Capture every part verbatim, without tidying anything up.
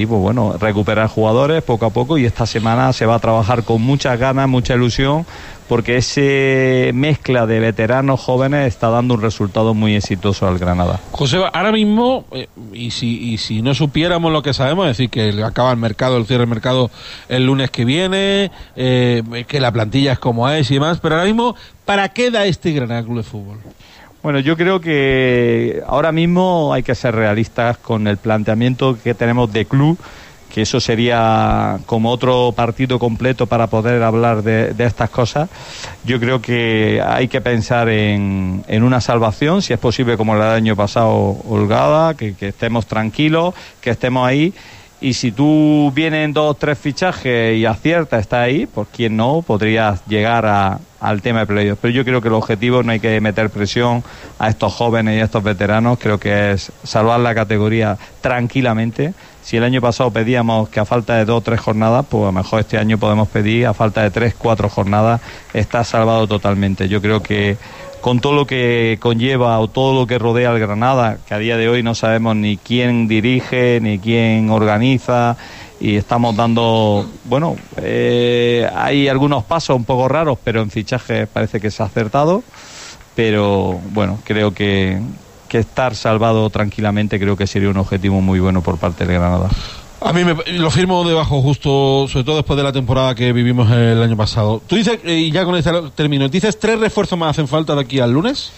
Y pues bueno, recuperar jugadores poco a poco, y esta semana se va a trabajar con muchas ganas, mucha ilusión, porque ese mezcla de veteranos jóvenes está dando un resultado muy exitoso al Granada. Joseba, ahora mismo, eh, y, si, y si no supiéramos lo que sabemos, es decir, que acaba el mercado, el cierre del mercado el lunes que viene, eh, que la plantilla es como es y demás, pero ahora mismo, ¿para qué da este Granada Club de Fútbol? Bueno, yo creo que ahora mismo hay que ser realistas con el planteamiento que tenemos de club, que eso sería como otro partido completo para poder hablar de, de estas cosas. Yo creo que hay que pensar en, en una salvación, si es posible como la del año pasado, holgada, que, que estemos tranquilos, que estemos ahí. Y si tú vienen dos o tres fichajes y aciertas, está ahí, pues quién no, podrías llegar a, al tema de playoffs. Pero yo creo que el objetivo, no hay que meter presión a estos jóvenes y a estos veteranos, creo que es salvar la categoría tranquilamente. Si el año pasado pedíamos que a falta de dos o tres jornadas, pues a lo mejor este año podemos pedir a falta de tres, cuatro jornadas, está salvado totalmente. Yo creo que con todo lo que conlleva o todo lo que rodea al Granada, que a día de hoy no sabemos ni quién dirige, ni quién organiza, y estamos dando, bueno, eh, hay algunos pasos un poco raros, pero en fichajes parece que se ha acertado, pero bueno, creo que, que estar salvado tranquilamente creo que sería un objetivo muy bueno por parte del Granada. A mí me, lo firmo debajo justo, sobre todo después de la temporada que vivimos el año pasado. Tú dices, y ya con este término, dices tres refuerzos más hacen falta de aquí al lunes.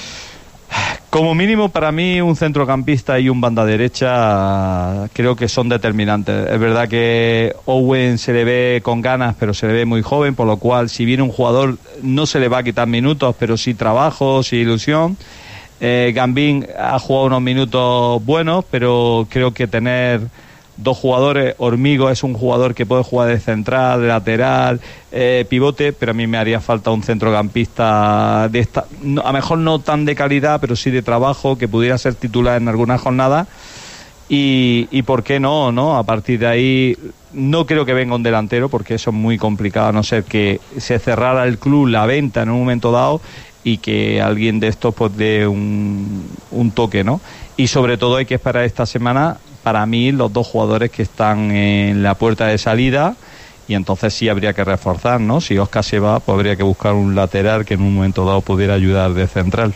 Como mínimo para mí un centrocampista y un banda derecha creo que son determinantes. Es verdad que Owen se le ve con ganas, pero se le ve muy joven, por lo cual si viene un jugador no se le va a quitar minutos, pero sí trabajo, sí ilusión. Eh, Gambín ha jugado unos minutos buenos, pero creo que tener dos jugadores, Hormigo es un jugador que puede jugar de central, de lateral, eh, pivote, pero a mí me haría falta un centrocampista de esta, no, a lo mejor no tan de calidad, pero sí de trabajo, que pudiera ser titular en alguna jornada. Y, y por qué no, ¿no? A partir de ahí no creo que venga un delantero, porque eso es muy complicado, a no ser que se cerrara el club, la venta en un momento dado, y que alguien de estos pues dé un, un toque, ¿no? Y sobre todo hay que esperar esta semana, para mí, los dos jugadores que están en la puerta de salida, y entonces sí habría que reforzar, ¿no? Si Óscar se va, pues habría que buscar un lateral que en un momento dado pudiera ayudar de central.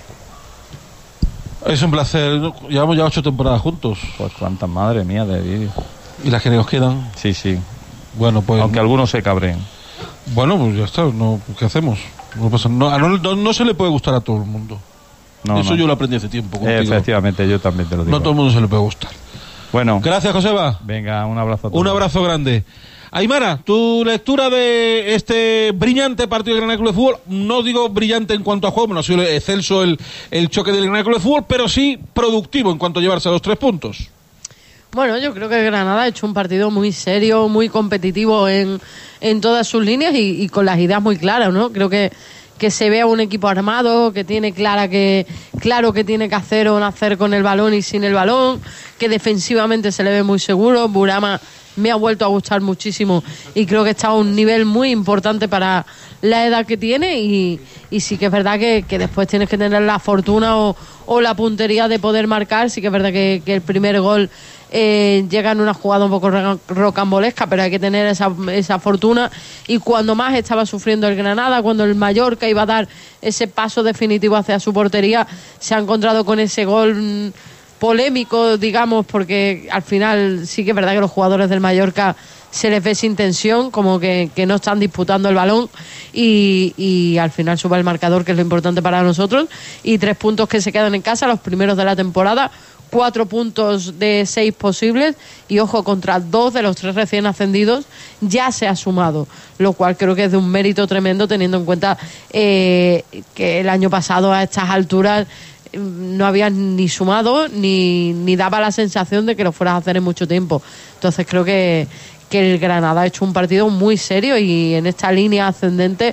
Es un placer, llevamos ya ocho temporadas juntos. Pues cuántas, madre mía, de vídeo. ¿Y las que nos quedan? Sí, sí. Bueno, pues... Aunque algunos se cabreen. Bueno, pues ya está, no, ¿qué hacemos? No, pasa, no, no, no, no se le puede gustar a todo el mundo. No, Eso no. Yo lo aprendí hace tiempo contigo. Efectivamente, yo también te lo digo. No a todo el mundo se le puede gustar. Bueno. Gracias, Joseba. Venga, un abrazo a todos. Un abrazo grande. Aymara, tu lectura de este brillante partido del Granada Club de Fútbol, no digo brillante en cuanto a juego, no ha sido excelso el, el choque del Granada Club de Fútbol, pero sí productivo en cuanto a llevarse a los tres puntos. Bueno, yo creo que el Granada ha hecho un partido muy serio, muy competitivo en, en todas sus líneas y, y con las ideas muy claras, ¿no? Creo que que se vea un equipo armado, que tiene clara que claro que tiene que hacer o no hacer con el balón y sin el balón, que defensivamente se le ve muy seguro. Burama me ha vuelto a gustar muchísimo y creo que está a un nivel muy importante para la edad que tiene y, y sí que es verdad que, que después tienes que tener la fortuna o, o la puntería de poder marcar. Sí que es verdad que, que el primer gol Eh, llega en una jugada un poco rocambolesca, pero hay que tener esa, esa fortuna. Y cuando más estaba sufriendo el Granada, cuando el Mallorca iba a dar ese paso definitivo hacia su portería, se ha encontrado con ese gol mmm, polémico, digamos, porque al final sí que es verdad que los jugadores del Mallorca se les ve sin tensión, como que, que no están disputando el balón y, y al final sube el marcador, que es lo importante para nosotros, y tres puntos que se quedan en casa, los primeros de la temporada. Cuatro puntos de seis posibles y ojo, contra dos de los tres recién ascendidos ya se ha sumado, lo cual creo que es de un mérito tremendo, teniendo en cuenta eh, que el año pasado a estas alturas no habías ni sumado ni, ni daba la sensación de que lo fueras a hacer en mucho tiempo. Entonces creo que, que el Granada ha hecho un partido muy serio y en esta línea ascendente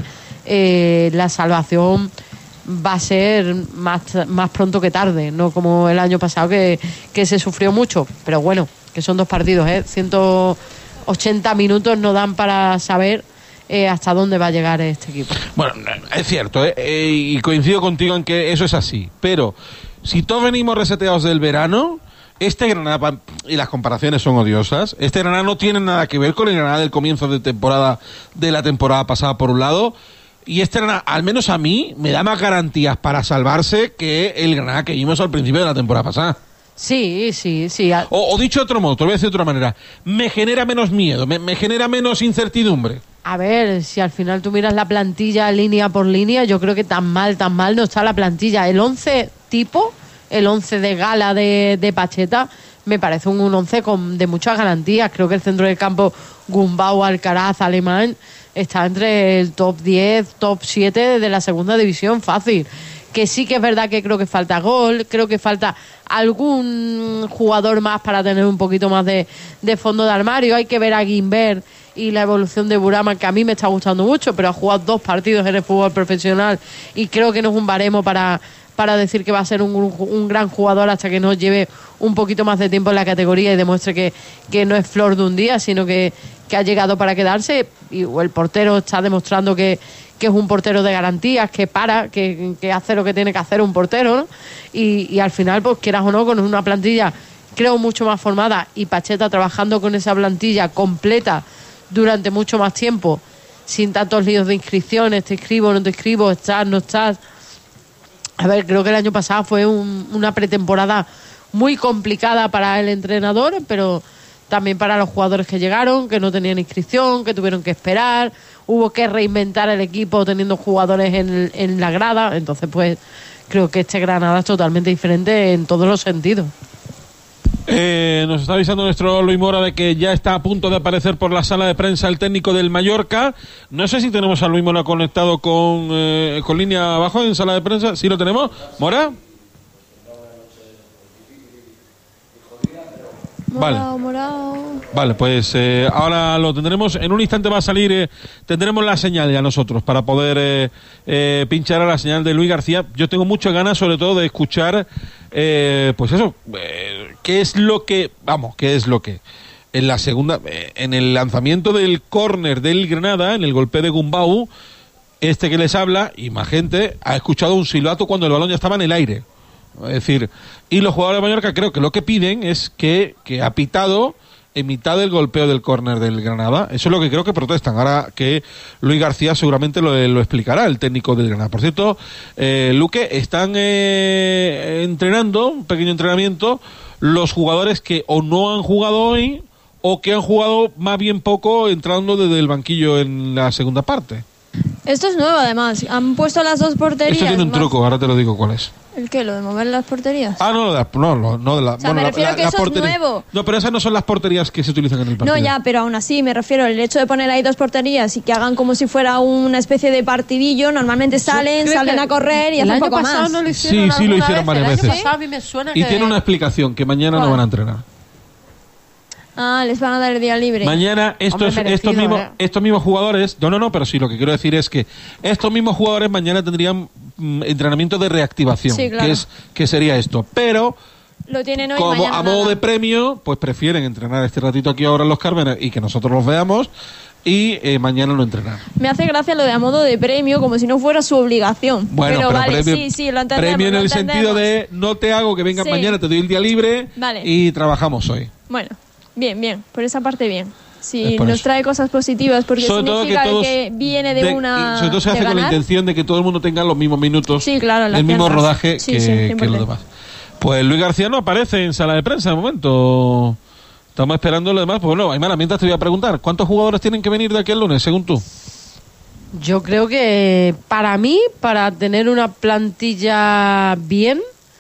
eh, la salvación va a ser más, más pronto que tarde, no como el año pasado que, que se sufrió mucho, pero bueno, que son dos partidos, ¿eh? ciento ochenta minutos no dan para saber eh, hasta dónde va a llegar este equipo. Bueno, es cierto, ¿eh? Eh, y coincido contigo en que eso es así, pero si todos venimos reseteados del verano, este Granada, y las comparaciones son odiosas, este Granada no tiene nada que ver con el Granada del comienzo de temporada de la temporada pasada por un lado, y este Granada, al menos a mí, me da más garantías para salvarse que el Granada que vimos al principio de la temporada pasada. Sí, sí, sí. O, o dicho de otro modo, te lo voy a decir de otra manera, me genera menos miedo, me, me genera menos incertidumbre. A ver, si al final tú miras la plantilla línea por línea, yo creo que tan mal, tan mal no está la plantilla. El once tipo, el once de gala de, de Pacheta, me parece un, un once con, de muchas garantías. Creo que el centro del campo, Gumbau, Alcaraz, Alemán, está entre el top diez, top siete de la segunda división, fácil. Que sí que es verdad que creo que falta gol, creo que falta algún jugador más para tener un poquito más de, de fondo de armario. Hay que ver a Guimbert y la evolución de Burama, que a mí me está gustando mucho, pero ha jugado dos partidos en el fútbol profesional y creo que no es un baremo para, para decir que va a ser un, un gran jugador hasta que nos lleve un poquito más de tiempo en la categoría y demuestre que, que no es flor de un día, sino que, que ha llegado para quedarse. Y el portero está demostrando que, que es un portero de garantías, que para, que, que hace lo que tiene que hacer un portero, ¿no? Y, y al final, pues quieras o no, con una plantilla creo mucho más formada y Pacheta trabajando con esa plantilla completa durante mucho más tiempo, sin tantos líos de inscripciones, te escribo, no te escribo, estás, no estás. A ver, creo que el año pasado fue un, una pretemporada muy complicada para el entrenador, pero también para los jugadores que llegaron, que no tenían inscripción, que tuvieron que esperar, hubo que reinventar el equipo teniendo jugadores en, en la grada. Entonces, pues, creo que este Granada es totalmente diferente en todos los sentidos. Eh, nos está avisando nuestro Luis Mora de que ya está a punto de aparecer por la sala de prensa el técnico del Mallorca. No sé si tenemos a Luis Mora conectado con, eh, con línea abajo en sala de prensa. ¿Sí lo tenemos? ¿Mora? Vale. Morao, morao. Vale, pues eh, ahora lo tendremos. En un instante va a salir, eh, tendremos la señal ya nosotros para poder eh, eh, pinchar a la señal de Luis García. Yo tengo muchas ganas, sobre todo, de escuchar, eh, pues eso, eh, qué es lo que, vamos, qué es lo que en la segunda, eh, en el lanzamiento del córner del Granada, en el golpe de Gumbau, este que les habla y más gente ha escuchado un silbato cuando el balón ya estaba en el aire. Es decir, y los jugadores de Mallorca creo que lo que piden es que, que ha pitado en mitad del golpeo del córner del Granada. Eso es lo que creo que protestan. Ahora que Luis García seguramente lo, lo explicará, el técnico del Granada. Por cierto, eh, Luque, están eh, entrenando, un pequeño entrenamiento, los jugadores que o no han jugado hoy o que han jugado más bien poco entrando desde el banquillo en la segunda parte. Esto es nuevo, además. Han puesto las dos porterías. Esto tiene un más... truco, ahora te lo digo cuál es. ¿El qué? ¿Lo de mover las porterías? Ah, no, no, no, no de la... O sea, bueno, me refiero la, que la eso portería... es nuevo. No, pero esas no son las porterías que se utilizan en el partido. No, ya, pero aún así me refiero el hecho de poner ahí dos porterías y que hagan como si fuera una especie de partidillo. Normalmente salen, salen a correr y hacen poco más. No lo sí, sí, lo hicieron vez. varias el veces. Año pasado a mí me suena y que... tiene una explicación, que mañana ¿Cuál? no van a entrenar. Ah, les van a dar el día libre. Mañana estos, Hombre, estos, merecido, mismos, ¿eh? estos mismos jugadores, no, no, no, pero sí, lo que quiero decir es que estos mismos jugadores mañana tendrían mm, entrenamiento de reactivación, Sí, claro. que es que sería esto. Pero Lo tienen hoy, como mañana a modo nada. de premio, pues prefieren entrenar este ratito aquí ahora en Los Cármenes y que nosotros los veamos y eh, mañana no entrenar. Me hace gracia lo de a modo de premio, como si no fuera su obligación. Bueno, pero, pero vale, premio, sí, sí, lo entendemos. premio en lo el entendemos. sentido de no te hago que vengas Sí. mañana, te doy el día libre Vale. y trabajamos hoy. Bueno, bien, bien, por esa parte bien. Es Si por nos eso. trae cosas positivas, porque Sobre todo significa que todos que viene de, de- una. y sobre todo se hace de con la ganar. intención de que todo el mundo tenga los mismos minutos, Sí, claro, las el mismo piernas. rodaje Sí, que, sí, cien por que los ciento. demás. Pues Luis García no aparece en sala de prensa de momento. Estamos esperando lo demás. Pues bueno, Aymara, mientras te voy a preguntar, ¿cuántos jugadores tienen que venir de aquí el lunes, según tú? Yo creo que para mí, para tener una plantilla bien,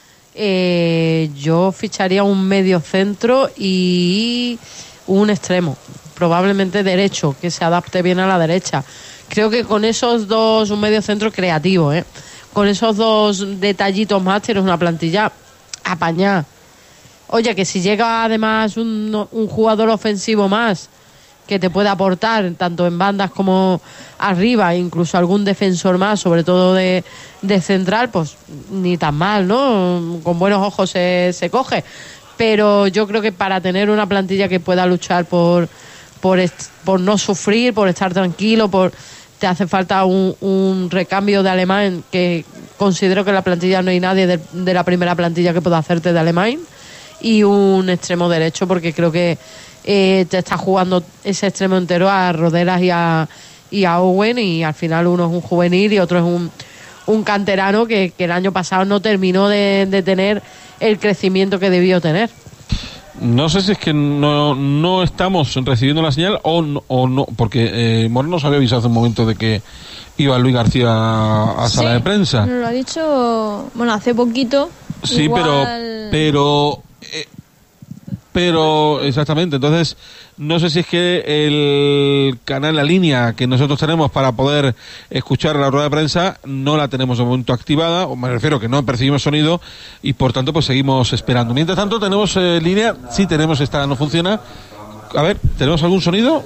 eh, yo ficharía un medio centro y un extremo, probablemente derecho, que se adapte bien a la derecha. Creo que con esos dos, un medio centro creativo, ¿eh? Con esos dos detallitos más tienes una plantilla apañada. Oye, que si llega además un, un jugador ofensivo más que te pueda aportar tanto en bandas como arriba, incluso algún defensor más, sobre todo de, de central, pues ni tan mal, ¿no? Con buenos ojos se, se coge. Pero yo creo que para tener una plantilla que pueda luchar por, por, est- por no sufrir, por estar tranquilo, por te hace falta un, un recambio de Alemán, que considero que en la plantilla no hay nadie de, de la primera plantilla que pueda hacerte de Alemán. y un extremo derecho, porque creo que eh, te está jugando ese extremo entero a Rodelas y a, y a Owen, y al final uno es un juvenil y otro es un, un canterano que, que el año pasado no terminó de, de tener el crecimiento que debió tener. No sé si es que no, no estamos recibiendo la señal o no, o no porque eh, Moreno nos había avisado hace un momento de que iba Luis García a, a sala sí, de prensa. Nos lo ha dicho, bueno, hace poquito. Sí, igual... pero pero eh, pero exactamente. Entonces no sé si es que el canal, la línea que nosotros tenemos para poder escuchar la rueda de prensa no la tenemos de momento activada, o me refiero que no percibimos sonido y por tanto pues seguimos esperando. Mientras tanto tenemos eh, línea, sí tenemos, esta no funciona. A ver, ¿tenemos algún sonido?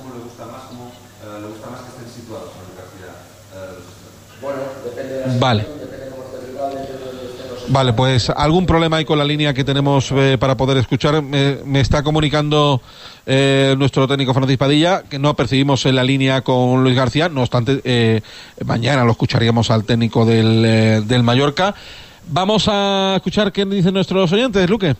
Vale. Vale, pues algún problema hay con la línea que tenemos eh, para poder escuchar. Me, me está comunicando eh, nuestro técnico Francis Padilla que no percibimos en la línea con Luis García. No obstante, eh, mañana lo escucharíamos al técnico del, eh, del Mallorca. Vamos a escuchar qué dicen nuestros oyentes, Luque.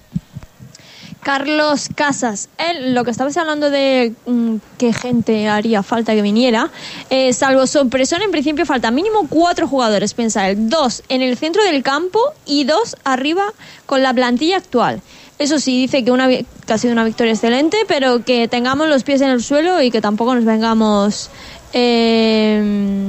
Carlos Casas, él, lo que estabas hablando de mmm, qué gente haría falta que viniera, eh, salvo sorpresón, en principio falta mínimo cuatro jugadores, piensa él, dos en el centro del campo y dos arriba con la plantilla actual. Eso sí, dice que, una, que ha sido una victoria excelente, pero que tengamos los pies en el suelo y que tampoco nos vengamos eh,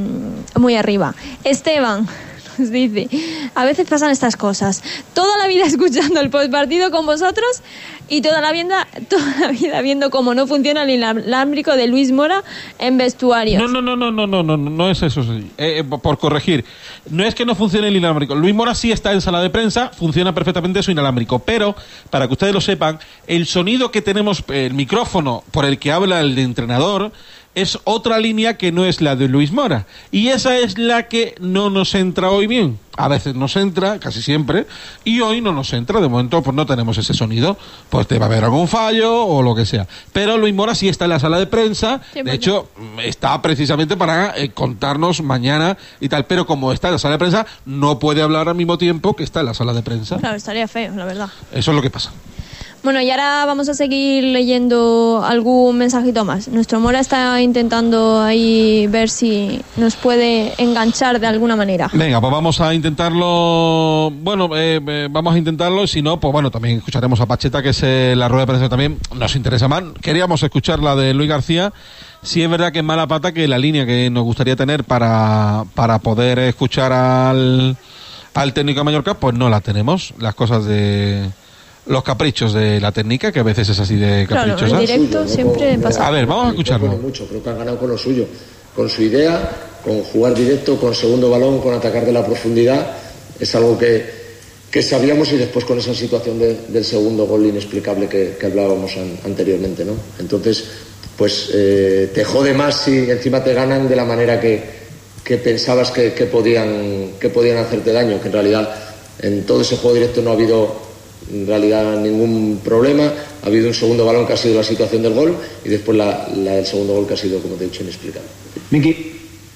muy arriba. Esteban nos dice, a veces pasan estas cosas, toda la vida escuchando el postpartido con vosotros y toda la vida toda la vida viendo cómo no funciona el inalámbrico de Luis Mora en vestuarios. No, no, no, no, no, no, no, no es eso. Sí. Eh, eh, por corregir, no es que no funcione el inalámbrico. Luis Mora sí está en sala de prensa, funciona perfectamente su inalámbrico, pero para que ustedes lo sepan, el sonido que tenemos, el micrófono por el que habla el entrenador, es otra línea que no es la de Luis Mora, y esa es la que no nos entra hoy bien. A veces nos entra, casi siempre, y hoy no nos entra. De momento pues no tenemos ese sonido, pues te va a haber algún fallo o lo que sea, pero Luis Mora sí está en la sala de prensa, sí, de hecho está precisamente para eh, contarnos mañana y tal, pero como está en la sala de prensa no puede hablar al mismo tiempo que está en la sala de prensa. Claro, estaría feo, la verdad. Eso es lo que pasa. Bueno, y ahora vamos a seguir leyendo algún mensajito más. Nuestro Mora está intentando ahí ver si nos puede enganchar de alguna manera. Venga, pues vamos a intentarlo. Bueno, eh, eh, vamos a intentarlo. Si no, pues bueno, también escucharemos a Pacheta, que es eh, la rueda de prensa también. Nos interesa más. Queríamos escuchar la de Luis García. Sí es verdad que es mala pata que la línea que nos gustaría tener para, para poder escuchar al, al técnico de Mallorca, pues no la tenemos. Las cosas de... los caprichos de la técnica, que a veces es así de caprichosa. Claro, en directo siempre pasa. A ver, vamos a escucharlo. Mucho, creo que han ganado con lo suyo, con su idea, con jugar directo, con segundo balón, con atacar de la profundidad. Es algo que, que sabíamos, y después con esa situación de, del segundo gol inexplicable que, que hablábamos an, anteriormente, ¿no? Entonces, pues eh, te jode más si encima te ganan de la manera que, que pensabas que, que, podían, que podían hacerte daño, que en realidad en todo ese juego directo no ha habido en realidad ningún problema. Ha habido un segundo balón que ha sido la situación del gol, y después la, la del segundo gol que ha sido, como te he dicho, inexplicable. Miki.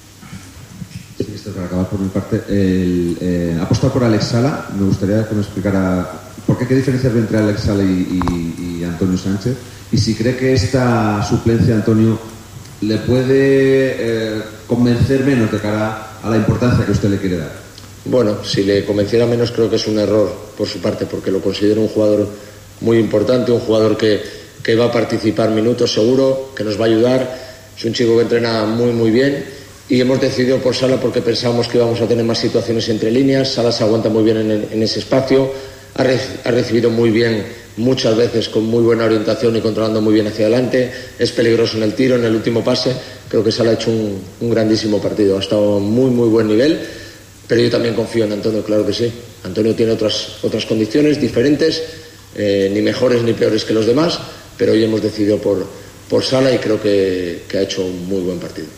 Esto para acabar por mi parte, el, eh, apostar por Alex Sala. Me gustaría que me explicara por qué, qué diferencia hay entre Alex Sala y, y, y Antonio Sánchez, y si cree que esta suplencia de Antonio le puede eh, convencer menos de cara a la importancia que usted le quiere dar. Bueno, si le convenciera menos, creo que es un error por su parte, porque lo considero un jugador muy importante, un jugador que, que va a participar minutos seguro, que nos va a ayudar. Es un chico que entrena muy muy bien, y hemos decidido por Sala porque pensábamos que íbamos a tener más situaciones entre líneas. Sala se aguanta muy bien en, el, en ese espacio, ha, re, ha recibido muy bien muchas veces, con muy buena orientación y controlando muy bien hacia adelante. Es peligroso en el tiro, en el último pase. Creo que Sala ha hecho un, un grandísimo partido, ha estado muy muy buen nivel. Pero yo también confío en Antonio, claro que sí. Antonio tiene otras, otras condiciones diferentes, eh, ni mejores ni peores que los demás, pero hoy hemos decidido por, por Sala, y creo que, que ha hecho un muy buen partido.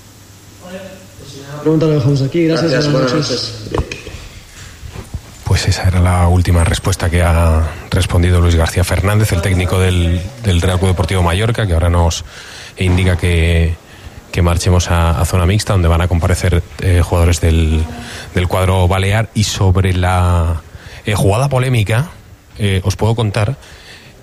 La pregunta la dejamos aquí. Gracias. Gracias, buenas buenas noches. noches. Pues esa era la última respuesta que ha respondido Luis García Fernández, el técnico del, del Real Club Deportivo Mallorca, que ahora nos indica que... que marchemos a, a zona mixta, donde van a comparecer eh, jugadores del, del cuadro balear. Y sobre la eh, jugada polémica, eh, os puedo contar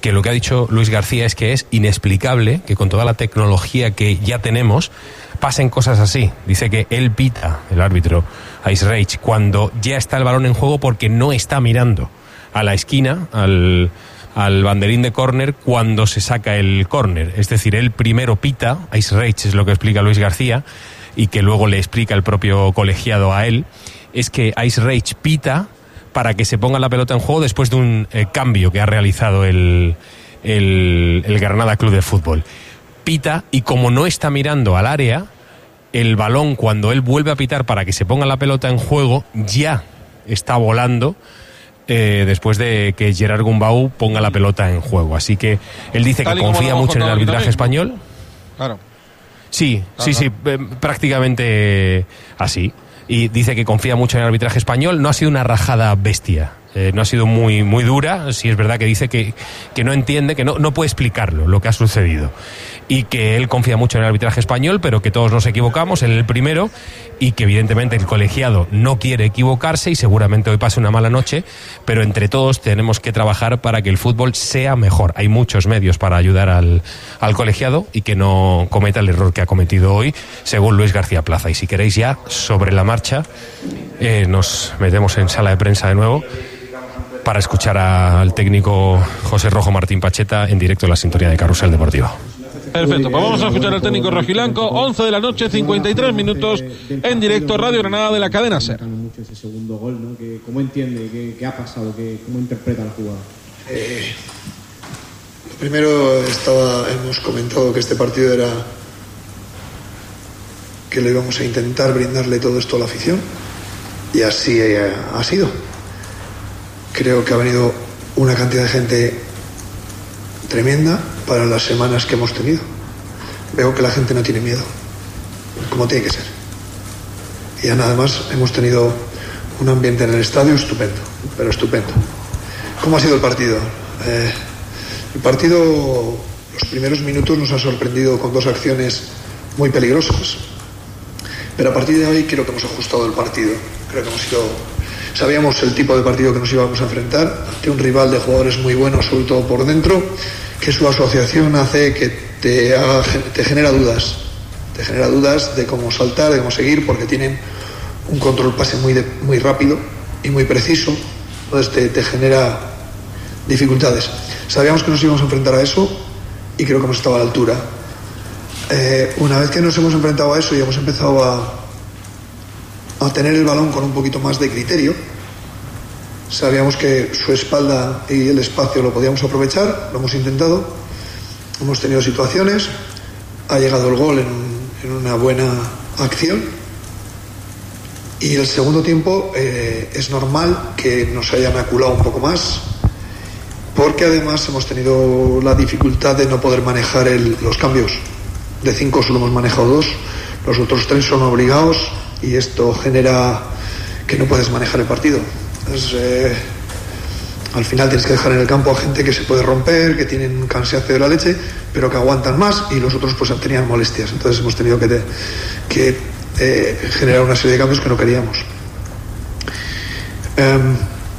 que lo que ha dicho Luis García es que es inexplicable que con toda la tecnología que ya tenemos pasen cosas así. Dice que él pita, el árbitro Ice Rage, cuando ya está el balón en juego porque no está mirando a la esquina, al, al banderín de córner cuando se saca el córner. Es decir, él primero pita, Ice Rage es lo que explica Luis García, y que luego le explica el propio colegiado a él, es que Ice Rage pita para que se ponga la pelota en juego después de un eh, cambio que ha realizado el, el, el Granada Club de Fútbol. Pita, y como no está mirando al área, el balón, cuando él vuelve a pitar para que se ponga la pelota en juego, ya está volando eh, después de que Gerard Gumbau ponga la pelota en juego. Así que él dice que confía mucho en el arbitraje español. Claro. Sí, sí, sí, eh, prácticamente así. Y dice que confía mucho en el arbitraje español. No ha sido una rajada bestia, eh, no ha sido muy muy dura. Sí es verdad que dice que, que no entiende, que no, no puede explicarlo lo que ha sucedido, y que él confía mucho en el arbitraje español, pero que todos nos equivocamos, él el primero, y que evidentemente el colegiado no quiere equivocarse y seguramente hoy pase una mala noche, pero entre todos tenemos que trabajar para que el fútbol sea mejor. Hay muchos medios para ayudar al, al colegiado y que no cometa el error que ha cometido hoy, según Luis García Plaza. Y si queréis ya, sobre la marcha, eh, nos metemos en sala de prensa de nuevo para escuchar al técnico José Rojo Martín Pacheta en directo en la sintonía de Carrusel Deportivo. Perfecto, pues vamos a escuchar al técnico rojiblanco. Once de la noche, cincuenta y tres minutos, en directo Radio Granada de la cadena SER. Mucho ese segundo gol, ¿no? Que, ¿Cómo entiende? ¿Qué, qué ha pasado? ¿Qué, ¿Cómo interpreta la jugada? Eh, primero estaba, hemos comentado que este partido era que le íbamos a intentar brindarle todo esto a la afición, y así eh, ha sido. Creo que ha venido una cantidad de gente tremenda para las semanas que hemos tenido. Veo que la gente no tiene miedo, como tiene que ser. Y ya nada más hemos tenido un ambiente en el estadio estupendo, pero estupendo. ¿Cómo ha sido el partido? Eh, el partido, los primeros minutos nos ha sorprendido con dos acciones muy peligrosas, pero a partir de ahí creo que hemos ajustado el partido. Creo que hemos sido, sabíamos el tipo de partido que nos íbamos a enfrentar ante un rival de jugadores muy buenos, sobre todo por dentro, que su asociación hace que te, haga, te genera dudas, te genera dudas de cómo saltar, de cómo seguir, porque tienen un control pase muy, de, muy rápido y muy preciso, entonces te, te genera dificultades. Sabíamos que nos íbamos a enfrentar a eso y creo que hemos estado a la altura. Eh, una vez que nos hemos enfrentado a eso y hemos empezado a, a tener el balón con un poquito más de criterio, sabíamos que su espalda y el espacio lo podíamos aprovechar, lo hemos intentado, hemos tenido situaciones, ha llegado el gol en, en una buena acción, y el segundo tiempo eh, es normal que nos hayan aculado un poco más, porque además hemos tenido la dificultad de no poder manejar el, los cambios. De cinco solo hemos manejado dos, los otros tres son obligados, y esto genera que no puedes manejar el partido. Entonces, eh, al final tienes que dejar en el campo a gente que se puede romper, que tienen cansancio de la leche, pero que aguantan más, y los otros pues tenían molestias. Entonces hemos tenido que, te, que eh, generar una serie de cambios que no queríamos. Um,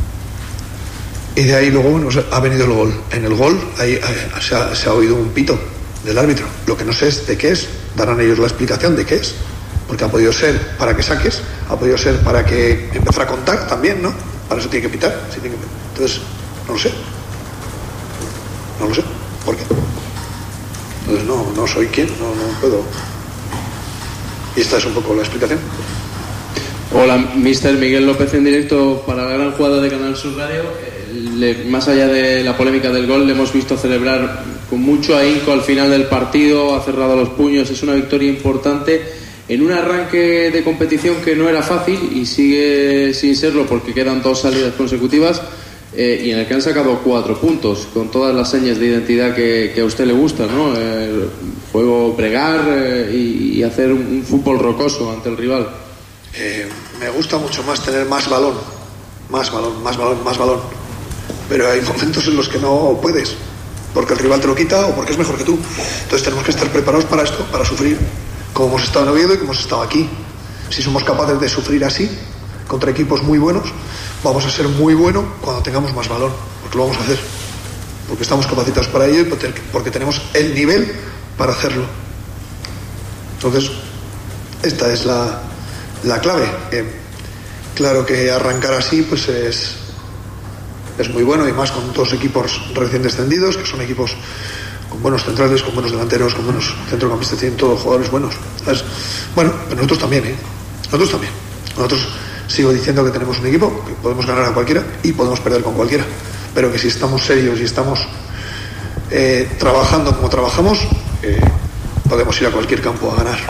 y de ahí luego bueno, ha venido el gol. En el gol ahí, ahí, se, ha, se ha oído un pito del árbitro. Lo que no sé es de qué es. Darán ellos la explicación de qué es. Porque ha podido ser para que saques, ha podido ser para que empezara a contar también, ¿no? Para eso tiene que pitar. Sí, tiene que... Entonces, no lo sé. No lo sé. ¿Por qué? Entonces, no, no soy quien, no, no puedo. Y esta es un poco la explicación. Hola, mister Miguel López en directo para la gran jugada de Canal Sur Radio. Le, más allá de la polémica del gol, le hemos visto celebrar con mucho ahínco al final del partido, ha cerrado los puños, es una victoria importante en un arranque de competición que no era fácil y sigue sin serlo porque quedan dos salidas consecutivas, eh, y en el que han sacado cuatro puntos con todas las señas de identidad que, que a usted le gusta, ¿no? El juego bregar eh, y, y hacer un, un fútbol rocoso ante el rival. Eh, me gusta mucho más tener más balón, más balón, más balón, más balón. Pero hay momentos en los que no puedes, porque el rival te lo quita o porque es mejor que tú. Entonces tenemos que estar preparados para esto, para sufrir, como hemos estado en Oviedo y como hemos estado aquí. Si somos capaces de sufrir así, contra equipos muy buenos, vamos a ser muy buenos cuando tengamos más balón, porque lo vamos a hacer. porque estamos capacitados para ello y porque tenemos el nivel para hacerlo. Entonces, esta es la, la clave. Eh, claro que arrancar así pues es, es muy bueno, y más con dos equipos recién descendidos, que son equipos con buenos centrales, con buenos delanteros, con buenos centrocampistas, tienen todos jugadores buenos. ¿Sabes? Bueno, pero nosotros también, ¿eh? Nosotros también. Nosotros sigo diciendo que tenemos un equipo, que podemos ganar a cualquiera y podemos perder con cualquiera. Pero que si estamos serios y estamos eh, trabajando como trabajamos, eh, podemos ir a cualquier campo a ganar.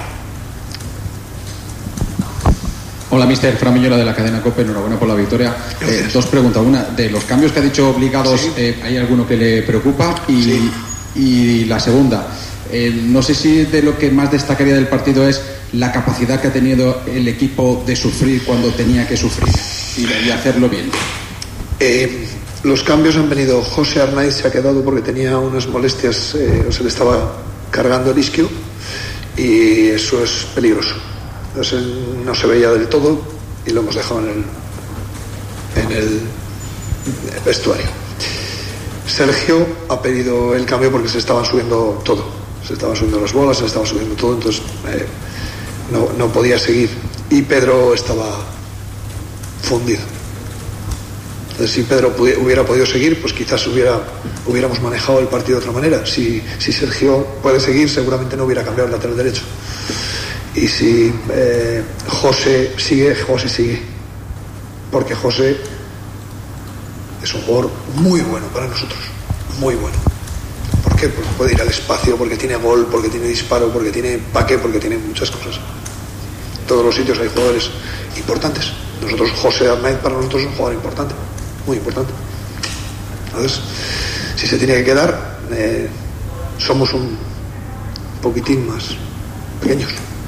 Hola, mister Fran Millola de la cadena COPE, enhorabuena por la victoria. Eh, dos preguntas. Una, de los cambios que ha dicho obligados, sí. eh, ¿hay alguno que le preocupa? Y, sí. y la segunda, eh, no sé si de lo que más destacaría del partido es la capacidad que ha tenido el equipo de sufrir cuando tenía que sufrir y, y hacerlo bien. Eh, los cambios han venido. José Arnaiz se ha quedado porque tenía unas molestias, eh, o se le estaba cargando el isquio, y eso es peligroso. Entonces no se veía del todo y lo hemos dejado en el, en el vestuario. Sergio ha pedido el cambio porque se estaban subiendo todo, se estaban subiendo las bolas, se estaba subiendo todo, entonces eh, no, no podía seguir, y Pedro estaba fundido. Entonces, si Pedro pudiera, hubiera podido seguir, pues quizás hubiera, hubiéramos manejado el partido de otra manera. Si, si Sergio puede seguir, seguramente no hubiera cambiado el lateral derecho. Y si eh, José sigue, José sigue. Porque José es un jugador muy bueno para nosotros. Muy bueno. ¿Por qué? Porque puede ir al espacio, porque tiene gol, porque tiene disparo, porque tiene empaque, porque tiene muchas cosas. En todos los sitios hay jugadores importantes. Nosotros, José Arnaiz para nosotros es un jugador importante. Muy importante. Entonces, si se tiene que quedar, eh, somos un poquitín más pequeños.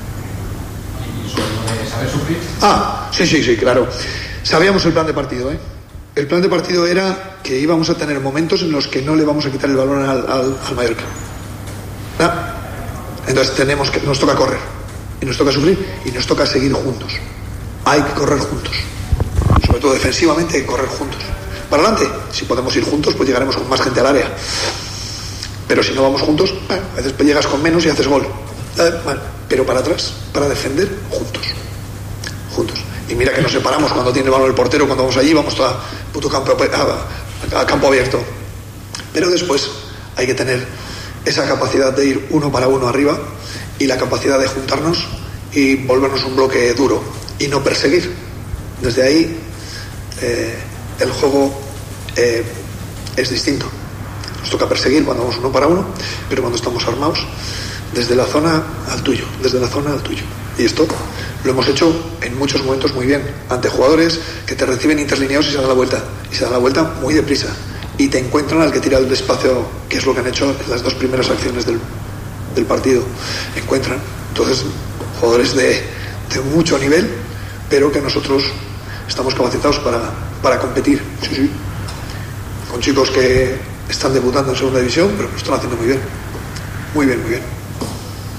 ¿Saber sufrir? Ah, sí, sí, sí, claro. Sabíamos el plan de partido, ¿eh? El plan de partido era que íbamos a tener momentos en los que no le vamos a quitar el balón al, al, al Mallorca. ¿Ah? Entonces tenemos que, nos toca correr, y nos toca sufrir, y nos toca seguir juntos. Hay que correr juntos. Sobre todo defensivamente hay que correr juntos. Para adelante, si podemos ir juntos, pues llegaremos con más gente al área. Pero si no vamos juntos, bueno, a veces llegas con menos y haces gol. Bueno, pero para atrás, para defender, juntos. Juntos. Y mira que nos separamos cuando tiene el balón el portero, cuando vamos allí, vamos a puto campo, a, a campo abierto. Pero después hay que tener esa capacidad de ir uno para uno arriba, y la capacidad de juntarnos y volvernos un bloque duro y no perseguir. Desde ahí eh, el juego eh, es distinto. Nos toca perseguir cuando vamos uno para uno, pero cuando estamos armados, desde la zona al tuyo, desde la zona al tuyo. Y esto lo hemos hecho en muchos momentos muy bien, ante jugadores que te reciben interlineados y se dan la vuelta, y se dan la vuelta muy deprisa, y te encuentran al que tira el despacio, que es lo que han hecho en las dos primeras acciones del, del partido. Encuentran, entonces, jugadores de, de mucho nivel, pero que nosotros estamos capacitados para, para competir. Sí, sí. Con chicos que están debutando en segunda división, pero que lo están haciendo muy bien. Muy bien, muy bien.